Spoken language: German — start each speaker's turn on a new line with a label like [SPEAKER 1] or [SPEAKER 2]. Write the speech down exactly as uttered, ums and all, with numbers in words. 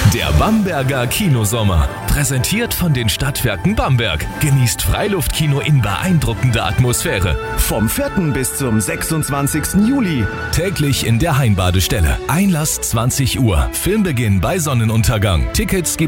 [SPEAKER 1] Der Bamberger Kinosommer. Präsentiert von den Stadtwerken Bamberg. Genießt Freiluftkino in beeindruckender Atmosphäre.
[SPEAKER 2] Vom vierten bis zum sechsundzwanzigsten Juli.
[SPEAKER 1] Täglich in der Heimbadestelle. Einlass zwanzig Uhr. Filmbeginn bei Sonnenuntergang. Tickets gibt